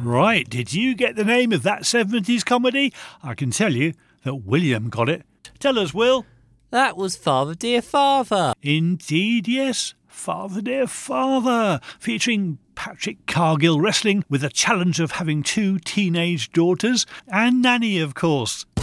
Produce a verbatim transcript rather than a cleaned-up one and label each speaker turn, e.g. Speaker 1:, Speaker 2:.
Speaker 1: Right, did you get the name of that seventies comedy? I can tell you that William got it. Tell us, Will.
Speaker 2: That was Father Dear Father.
Speaker 1: Indeed, yes. Father Dear Father, featuring Patrick Cargill wrestling with the challenge of having two teenage daughters, and Nanny, of course.